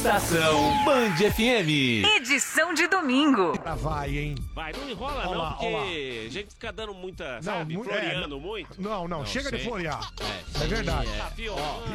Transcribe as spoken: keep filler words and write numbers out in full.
Estação Band F M. Edição de domingo. Ah, vai, hein? Vai, não enrola Olha não, lá, porque olha lá. a gente fica dando muita, Não, sabe, mu- é, floreando não- muito. Não, não, chega de sei. florear. É, É verdade. Tá, viu?